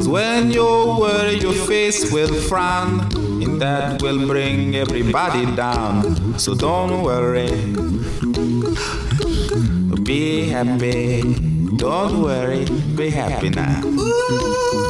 'Cause when you worry, your face will frown, and that will bring everybody down. So don't worry, be happy. Don't worry, be happy now.